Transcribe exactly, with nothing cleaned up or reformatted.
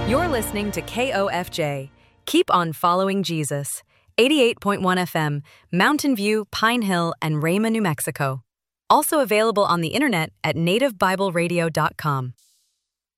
You're listening to K O F J. Keep on following Jesus. eighty-eight point one F M, Mountain View, Pine Hill, and Rayma, New Mexico. Also available on the internet at native bible radio dot com.